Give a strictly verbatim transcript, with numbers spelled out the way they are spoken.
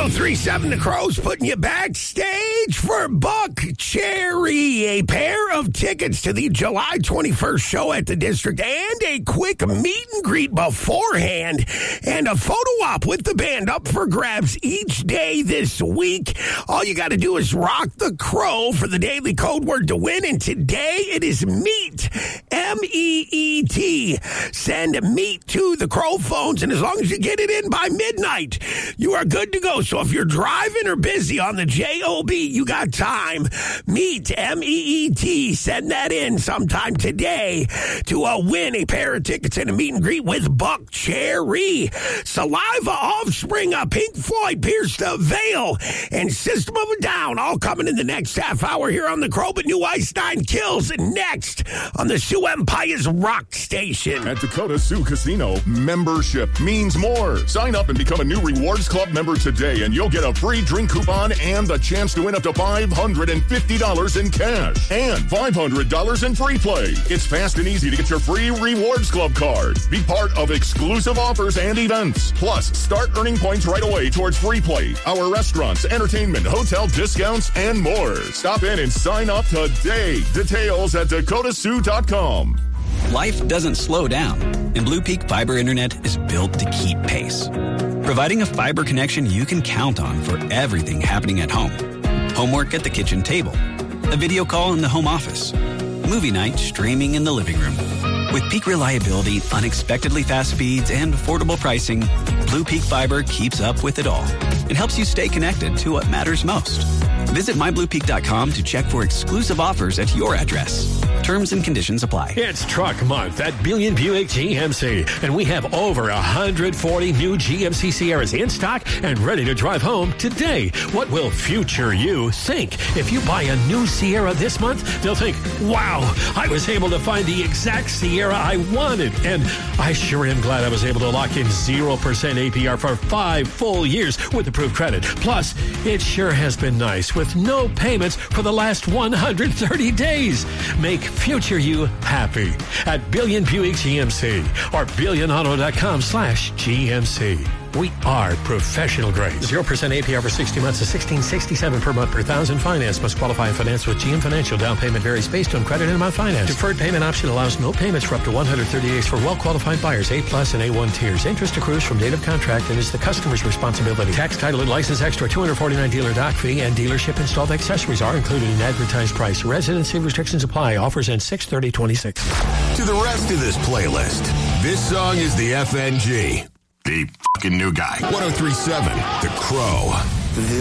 oh three point seven The Crow's putting you backstage for Buck Cherry. A pair of tickets to the July twenty-first show at the District and a quick meet and greet beforehand and a photo op with the band up for grabs each day this week. All you got to do is rock the Crow for the daily code word to win. And today it is MEET, M E E T. Send MEET to the Crow phones, and as long as you get it in by midnight, you are good to go. So if you're driving or busy on the J O B, you got time. MEET, M E E T. Send that in sometime today to uh, win a pair of tickets and a meet and greet with Buck Cherry. Saliva, Offspring, uh, Pink Floyd, Pierce the Veil, and System of a Down all coming in the next half hour here on the Crow. But New Ice Nine Kills next on the Sioux Empire's Rock Station. At Dakota Sioux Casino, membership means more. Sign up and become a new Rewards Club member today, and you'll get a free drink coupon and the chance to win up to five hundred fifty dollars in cash and five hundred dollars in free play. It's fast and easy to get your free Rewards Club card. Be part of exclusive offers and events. Plus, start earning points right away towards free play, our restaurants, entertainment, hotel discounts, and more. Stop in and sign up today. Details at dakota sioux dot com. Life doesn't slow down, and Blue Peak Fiber Internet is built to keep pace. Providing a fiber connection you can count on for everything happening at home. Homework at the kitchen table. A video call in the home office. Movie night streaming in the living room. With peak reliability, unexpectedly fast speeds, and affordable pricing, Blue Peak Fiber keeps up with it all. It helps you stay connected to what matters most. Visit my blue peak dot com to check for exclusive offers at your address. Terms and conditions apply. It's Truck Month at Billion Buick G M C, and we have over one hundred forty new G M C Sierras in stock and ready to drive home today. What will future you think? If you buy a new Sierra this month, they'll think, wow, I was able to find the exact Sierra I wanted. And I sure am glad I was able to lock in zero percent A P R for five full years with approved credit. Plus, it sure has been nice with no payments for the last one hundred thirty days. Make future you happy at Billion Buick G M C or billion auto dot com slash G M C. We are professional grade. zero percent A P R for sixty months to sixteen sixty-seven per month per thousand. Finance must qualify and finance with G M Financial. Down payment varies based on credit and amount finance. Deferred payment option allows no payments for up to one hundred thirty days for well-qualified buyers, A plus and A one tiers. Interest accrues from date of contract and is the customer's responsibility. Tax, title, and license extra two hundred forty-nine dollars dealer dock fee and dealership installed accessories are included in advertised price. Residency restrictions apply. Offers end six thirty twenty-six. To the rest of this playlist, this song is the F N G. The fucking new guy. one oh three point seven The Crow.